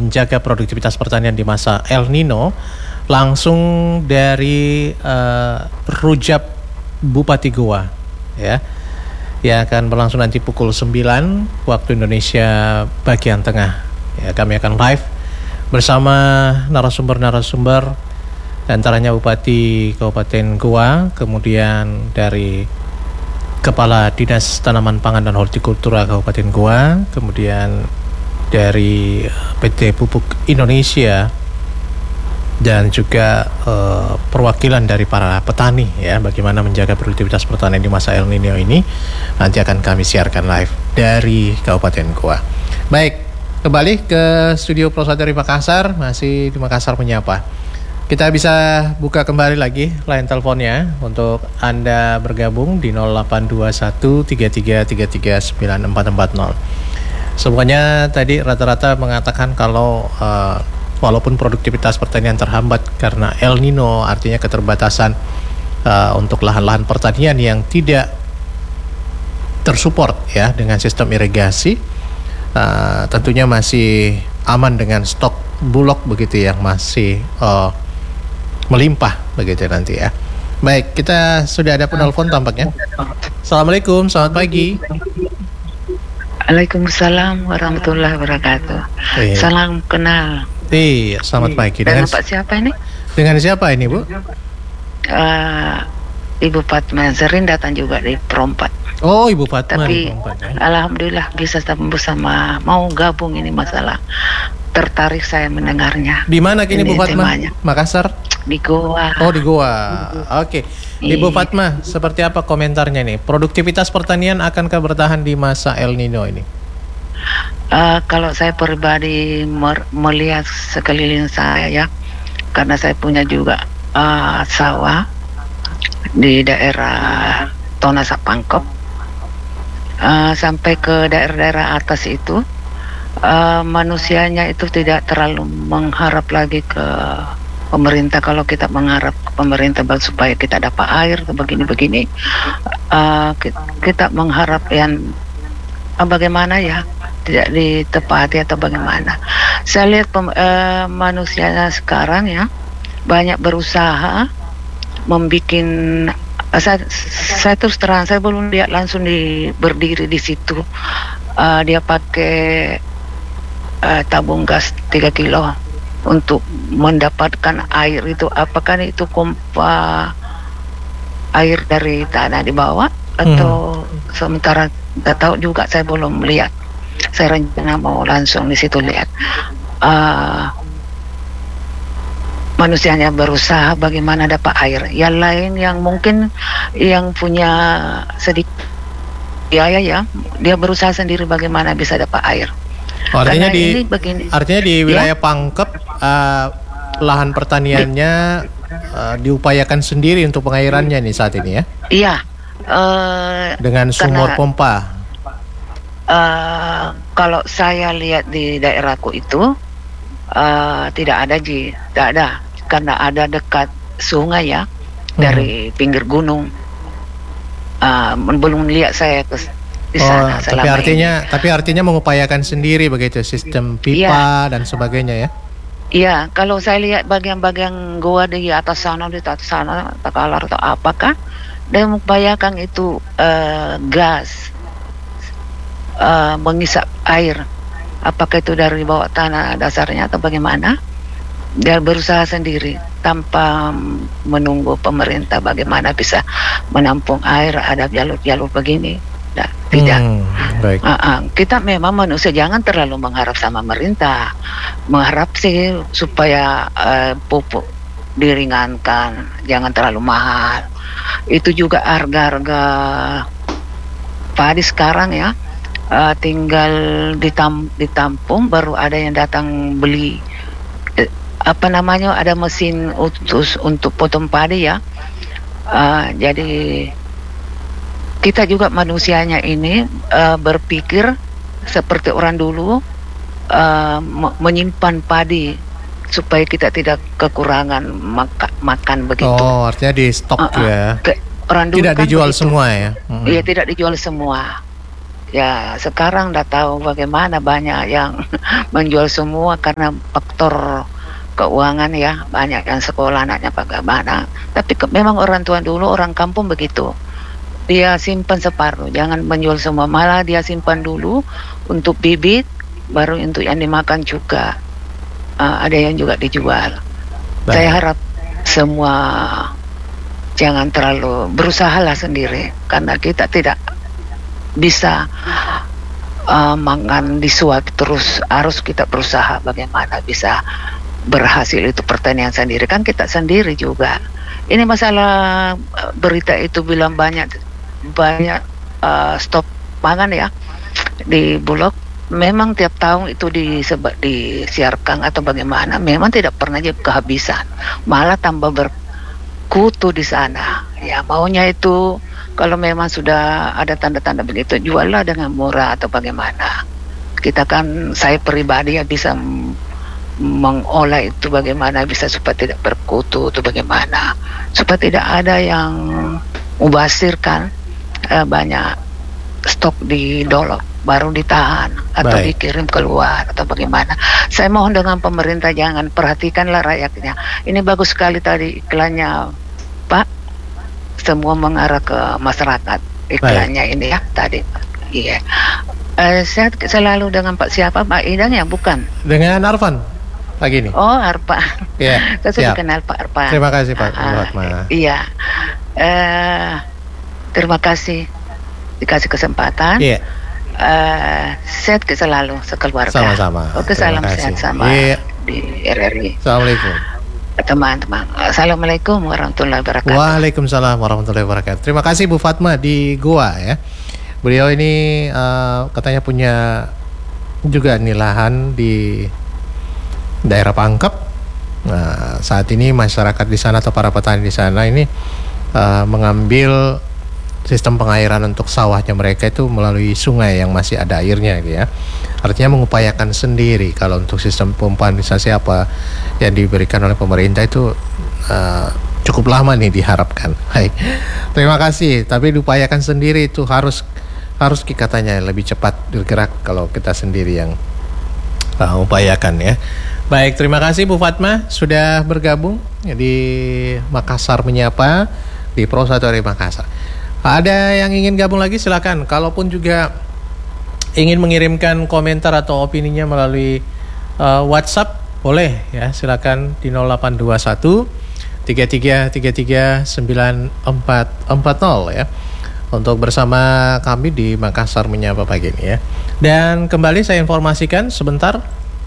menjaga produktivitas pertanian di masa El Nino, langsung dari Rujab Bupati Goa, ya, yang akan berlangsung nanti pukul 9 waktu Indonesia bagian tengah. Ya, kami akan live bersama narasumber-narasumber, antaranya Bupati Kabupaten Goa, kemudian dari Kepala Dinas Tanaman Pangan dan Hortikultura Kabupaten Goa, kemudian dari PT Pupuk Indonesia, dan juga perwakilan dari para petani, ya, bagaimana menjaga produktivitas pertanian di masa El Nino ini nanti akan kami siarkan live dari Kabupaten Goa. Baik, kembali ke studio Pro dari Makassar, masih di Makassar Menyapa. Kita bisa buka kembali lagi line teleponnya untuk Anda bergabung di 082133339440. Semuanya tadi rata-rata mengatakan kalau walaupun produktivitas pertanian terhambat karena El Nino, artinya keterbatasan untuk lahan-lahan pertanian yang tidak tersupport, ya, dengan sistem irigasi, tentunya masih aman dengan stok bulog begitu yang masih melimpah begitu nanti, ya. Baik, kita sudah ada penelpon tampaknya. Assalamualaikum, selamat pagi. Waalaikumsalam warahmatullahi wabarakatuh. Iya. Salam kenal. Iya, selamat pagi. Dengan Pak siapa ini? Dengan siapa ini, Bu? Ibu Fatma, sering datang juga di Perompat. Oh, Ibu Fatma. Tapi alhamdulillah bisa tembus sama, mau gabung ini masalah. Tertarik saya mendengarnya. Di mana kini Bu Fatma? Temanya. Makassar? Di Goa. Oh, di Goa. Oke. Ibu Fatma, seperti apa komentarnya nih? Produktivitas pertanian akankah bertahan di masa El Nino ini? Kalau saya pribadi melihat sekeliling saya, ya, karena saya punya juga sawah di daerah Tona Sapangkep, sampai ke daerah-daerah atas itu, manusianya itu tidak terlalu mengharap lagi ke pemerintah. Kalau kita mengharap ke pemerintah supaya kita dapat air atau begini-begini, kita mengharap yang bagaimana, ya, tidak ditepati atau bagaimana. Saya lihat manusianya sekarang, ya, banyak berusaha membikin. Saya terus terang, saya belum lihat langsung berdiri di situ. Dia pakai tabung gas 3 kilo untuk mendapatkan air itu. Apakah itu pompa air dari tanah di bawah atau sementara tidak tahu juga, saya belum lihat. Saya rencana mau langsung di situ lihat. Manusianya berusaha bagaimana dapat air. Yang lain yang mungkin yang punya sedikit biaya, ya, dia berusaha sendiri bagaimana bisa dapat air. Artinya di wilayah, ya, Pangkep lahan pertaniannya diupayakan sendiri untuk pengairannya nih saat ini, ya? Iya. Dengan sumur pompa. Kalau saya lihat di daerahku itu tidak ada, tidak ada, karena ada dekat sungai, ya, dari pinggir gunung. Belum lihat saya di sana. Tapi artinya mengupayakan sendiri begitu, sistem pipa, ya, dan sebagainya, ya? Iya, kalau saya lihat bagian-bagian goa di atas sana, Takalar atau apakah, dia mengupayakan itu gas mengisap air. Apakah itu dari bawah tanah dasarnya atau bagaimana? Dia berusaha sendiri tanpa menunggu pemerintah bagaimana bisa menampung air, ada jalur-jalur begini. Nah, tidak. Baik. Kita memang manusia jangan terlalu mengharap sama pemerintah. Mengharap sih supaya pupuk diringankan, jangan terlalu mahal. Itu juga harga-harga padi sekarang, ya, tinggal ditampung, baru ada yang datang beli. Ada mesin untuk potong padi, ya. Jadi kita juga manusianya ini berpikir seperti orang dulu, menyimpan padi supaya kita tidak kekurangan makan begitu. Oh, artinya di stok, ya. Orang dulu tidak kan dijual begitu. Semua, ya. Iya, tidak dijual semua. Ya sekarang udah tahu bagaimana banyak yang menjual semua karena faktor keuangan ya, banyak yang sekolah anaknya bagaimana. Tapi memang orang tua dulu, orang kampung begitu. Dia simpan separuh, jangan menjual semua, malah dia simpan dulu untuk bibit, baru untuk yang dimakan juga. Ada yang juga dijual. Baik. Saya harap semua jangan terlalu berusahalah sendiri, karena kita tidak bisa makan di suap terus, harus kita berusaha bagaimana bisa berhasil itu pertanian sendiri, kan kita sendiri juga. Ini masalah berita itu bilang banyak stop pangan ya di Bulog. Memang tiap tahun itu disiarkan atau bagaimana, memang tidak pernah kehabisan, malah tambah berkutu di sana. Ya maunya itu kalau memang sudah ada tanda-tanda begitu, juallah dengan murah atau bagaimana. Kita kan, saya pribadi ya bisa mengolah itu bagaimana bisa supaya tidak berkutu itu bagaimana, supaya tidak ada yang mubasirkan. Banyak stok di Dolok baru ditahan atau dikirim keluar atau bagaimana. Saya mohon dengan pemerintah jangan, perhatikanlah rakyatnya. Ini bagus sekali tadi iklannya Pak, semua mengarah ke masyarakat iklannya ini ya tadi. Iya. Saya selalu dengan Pak siapa, Pak Idang ya, bukan? Dengan Arfan pagi ini. Oh, Arpa. Iya. Saya sudah kenal Pak Arpa. Terima kasih Pak. Iya. Terima kasih dikasih kesempatan. Iya. Sehat selalu sekeluarga. Sama-sama. Oke, salam sehat sama di RRI. Assalamualaikum. Teman-teman, assalamualaikum warahmatullahi wabarakatuh. Waalaikumsalam warahmatullahi wabarakatuh. Terima kasih Bu Fatma di Goa ya. Beliau ini katanya punya juga nih lahan di daerah Pangkep. Nah, saat ini masyarakat di sana atau para petani di sana ini mengambil sistem pengairan untuk sawahnya mereka itu melalui sungai yang masih ada airnya gitu ya. Artinya mengupayakan sendiri. Kalau untuk sistem pompa sanitasi apa yang diberikan oleh pemerintah itu cukup lama nih diharapkan. Baik. Terima kasih. Tapi diupayakan sendiri itu harus katanya lebih cepat bergerak kalau kita sendiri yang upayakan ya. Baik, terima kasih Bu Fatma sudah bergabung di Makassar Menyapa di Pro 1 RRI Makassar. Ada yang ingin gabung lagi silakan. Kalaupun juga ingin mengirimkan komentar atau opininya melalui WhatsApp boleh ya, silakan di 0821 3333 9440 ya. Untuk bersama kami di Makassar Menyapa pagi ini ya. Dan kembali saya informasikan sebentar,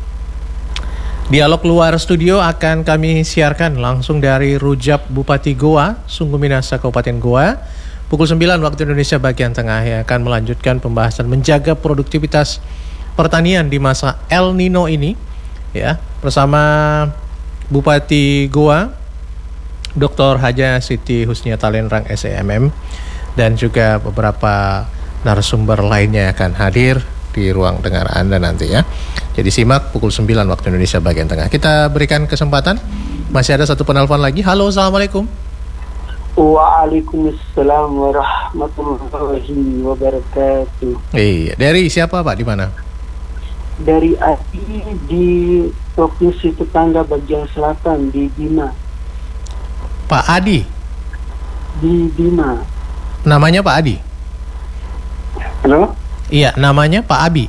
dialog luar studio akan kami siarkan langsung dari Rujab Bupati Goa, Sungguh Minasa Kabupaten Goa. Pukul 9 waktu Indonesia bagian tengah yang akan melanjutkan pembahasan menjaga produktivitas pertanian di masa El Nino ini ya, bersama Bupati Goa Dr. Haja Siti Husnia Talenrang SEMM dan juga beberapa narasumber lainnya akan hadir di ruang dengar Anda nanti ya. Jadi simak pukul 9 waktu Indonesia bagian tengah. Kita berikan kesempatan, masih ada satu penelpon lagi. Halo, Assalamualaikum. Waalaikumsalam warahmatullahi wabarakatuh. Iya, dari siapa Pak, di mana? Dari Adi di Provinsi Tetangga bagian selatan di Bima. Pak Adi? Di Bima. Namanya Pak Adi? Halo? Iya, namanya Pak Abi.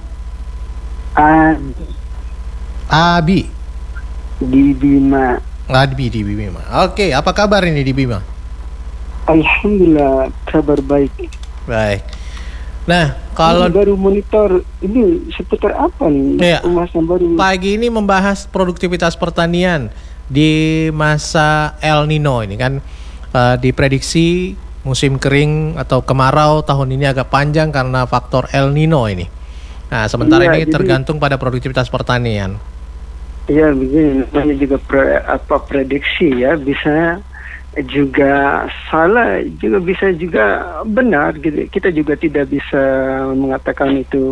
Adi. Abi. Di Bima. Adi di Bima. Oke, apa kabar ini di Bima? Alhamdulillah, kabar baik. Baik. Nah, kalau ini baru monitor ini seputar apa nih? Iya, Pembahasan baru. pagi ini membahas produktivitas pertanian di masa El Nino ini kan, diprediksi musim kering atau kemarau tahun ini agak panjang karena faktor El Nino ini. Nah, sementara ini tergantung pada produktivitas pertanian. Iya, begini, namanya juga prediksi ya, bisa juga salah, juga bisa juga benar gitu. Kita juga tidak bisa mengatakan itu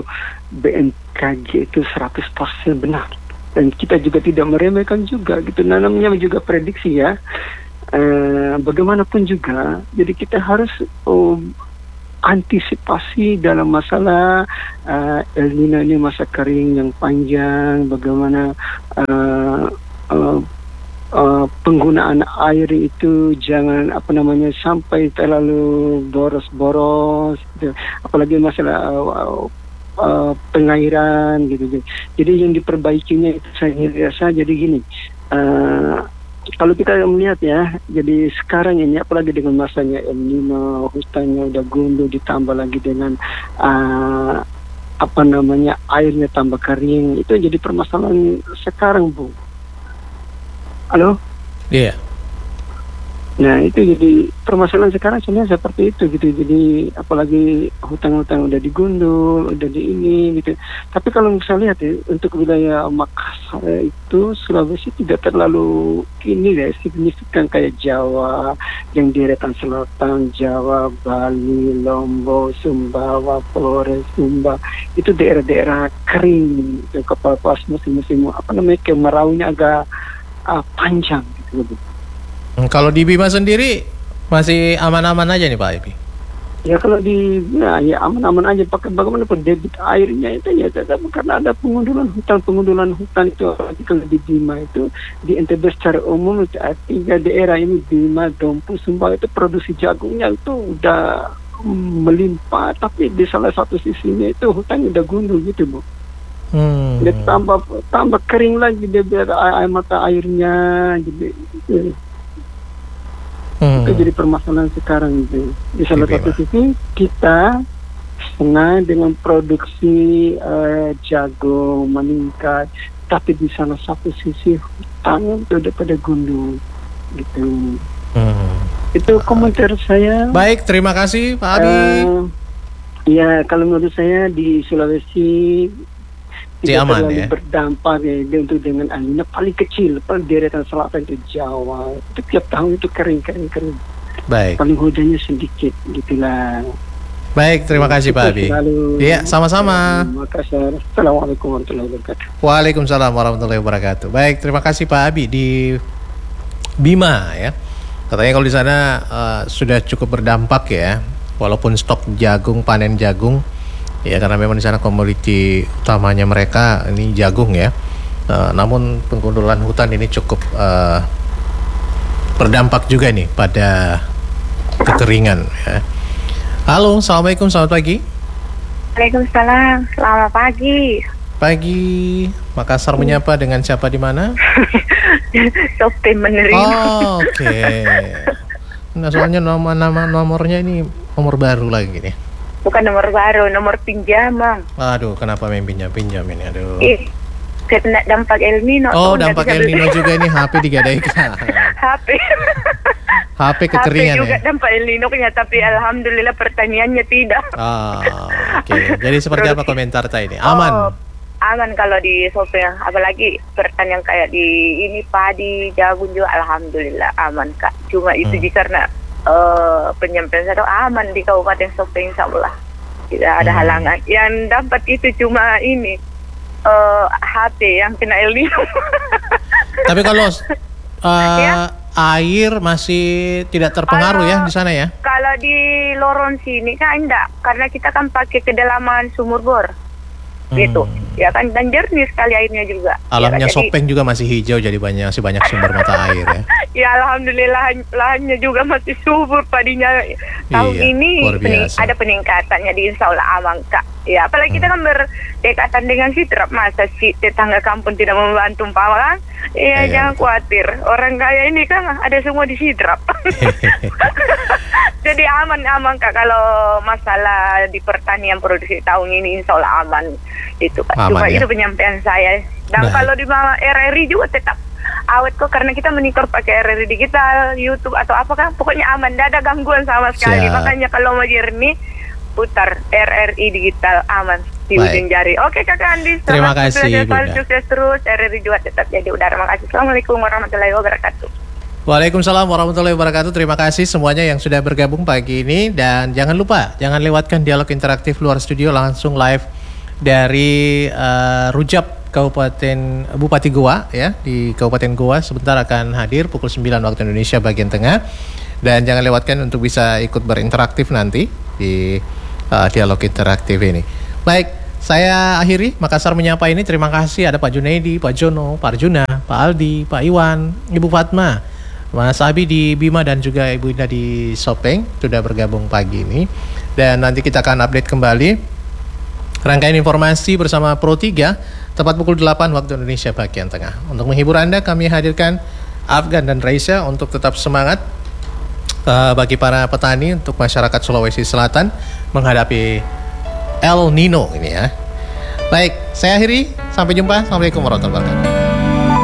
BMKG itu 100% benar. Dan kita juga tidak meremehkan juga gitu. Nah, namanya juga prediksi ya. Bagaimanapun juga, jadi kita harus antisipasi dalam masalah El Nino ini, masa kering yang panjang, bagaimana penggunaan air itu jangan sampai terlalu boros-boros gitu. Apalagi masalah pengairan gitu. Jadi yang diperbaikinya itu saya rasa jadi gini, kalau kita melihat ya, jadi sekarang ini apalagi dengan masanya El Nino, hutannya udah gundul, ditambah lagi dengan airnya tambah kering, itu jadi permasalahan sekarang, Bu. Halo? Iya. Nah, itu jadi permasalahan sekarang sebenarnya seperti itu gitu. Jadi apalagi hutan-hutan udah digundul, udah di ini gitu. Tapi kalau saya lihat ya, untuk wilayah Makassar itu, Sulawesi tidak terlalu signifikan kayak Jawa, yang di Deretan Selatan, Jawa, Bali, Lombok, Sumbawa, Flores, Sumba. Itu daerah-daerah kering gitu. Pas musim-musim kemaraunya agak panjang gitu. Kalau di Bima sendiri masih aman-aman aja nih Pak Epi? Ya kalau ya aman-aman aja. Bagaimana pun debit airnya itu ya tetap, karena ada pengundulan hutan itu. Kalau di Bima itu di NTB secara umum itu 3 daerah ini, Bima, Dompu, Sumba, itu produksi jagungnya itu udah melimpah, tapi di salah satu sisinya itu hutan udah gundul gitu, Bu. Dia tambah kering lagi dia biar mata airnya gitu. Itu jadi permasalahan sekarang gitu. Di salah satu sisi kita senang dengan produksi jagung meningkat, tapi di salah satu sisi hutan itu udah pada gundul gitu. Itu komentar saya. Baik, terima kasih Pak Abi. Ya, kalau menurut saya di Sulawesi tidak aman terlalu ya, berdampak ya, untuk dengan El Nino paling kecil. Paling Deretan Selatan itu Jawa, itu tiap tahun itu kering. Baik. Paling hujannya sedikit gitulah. Baik, terima kasih Pak Abi. Iya, sama-sama. Makassar. Assalamualaikum warahmatullahi wabarakatuh. Waalaikumsalam warahmatullahi wabarakatuh. Baik, terima kasih Pak Abi di Bima ya. Katanya kalau di sana sudah cukup berdampak ya, walaupun stok jagung, panen jagung. Ya karena memang di sana komoditi utamanya mereka ini jagung ya. Namun penggundulan hutan ini cukup berdampak juga nih pada kekeringan ya. Halo, assalamualaikum, selamat pagi. Waalaikumsalam, selamat pagi. Pagi, Makassar menyapa dengan siapa di mana? Sopi menerima. Oh, oke. Nah soalnya nomornya ini nomor baru lagi nih. Bukan nomor baru, nomor pinjaman. Aduh, kenapa main pinjam ini? Aduh. Kena dampak El Nino. Oh, dampak El Nino juga ini HP digadaikan. HP kekeringan HP juga ya. dampak El Nino nya, tapi alhamdulillah pertaniannya tidak. Oke. Jadi seperti apa komentar tadi ini? Aman. Aman kalau di Sopeng, apalagi pertanian kayak di ini padi, jagung juga alhamdulillah aman Kak. Cuma itu karena penyampaian saya aman di Kabupaten Sopeng, insyaallah tidak ada halangan. Yang dapat itu cuma ini HP yang kena El Nino. Tapi kalau air masih tidak terpengaruh ya di sana ya? Kalau di lorong sini kan enggak, karena kita kan pakai kedalaman sumur bor. Gitu. Ya kan, dan jernih sekali airnya juga. Alamnya ya, Sopeng juga masih hijau, jadi masih banyak sumber mata air ya. Ya alhamdulillah lahannya juga masih subur, padinya tahun ini ada peningkatannya di insyaallah aman Kak. Ya apalagi kita kan berdekatan dengan Sidrap, masa si tetangga kampung tidak membantu umpama kan? Ya jangan khawatir, orang kaya ini kan ada semua di Sidrap. Jadi aman Kak kalau masalah di pertanian produksi tahun ini insyaallah aman itu Kak. Cuma itu penyampaian saya. Dan kalau di RRI juga tetap awet kok, karena kita menikor pakai RRI digital, YouTube atau apa kan, pokoknya aman, tidak ada gangguan sama sekali. Makanya kalau mau jernih putar RRI digital aman di ujung jari. Oke Kakak Andi, terima kasih Bunda. Sukses terus, RRI juga tetap jadi udara. Makasih. Assalamualaikum warahmatullahi wabarakatuh. Waalaikumsalam warahmatullahi wabarakatuh. Terima kasih semuanya yang sudah bergabung pagi ini, dan jangan lupa jangan lewatkan dialog interaktif luar studio langsung live dari Rujab Kabupaten Bupati Goa ya, di Kabupaten Goa sebentar akan hadir pukul 9 waktu Indonesia bagian tengah, dan jangan lewatkan untuk bisa ikut berinteraktif nanti di dialog interaktif ini. Baik, saya akhiri Makassar Menyapa ini. Terima kasih ada Pak Junaidi, Pak Jono, Pak Arjuna, Pak Aldi, Pak Iwan, Ibu Fatma, Mas Abi di Bima, dan juga Ibu Indah di Sopeng sudah bergabung pagi ini. Dan nanti kita akan update kembali rangkaian informasi bersama Pro 3 tepat pukul 8 waktu Indonesia bagian tengah. Untuk menghibur Anda, kami hadirkan Afgan dan Raisa untuk tetap semangat bagi para petani, untuk masyarakat Sulawesi Selatan menghadapi El Nino ini ya. Baik, saya akhiri. Sampai jumpa. Assalamualaikum warahmatullahi wabarakatuh.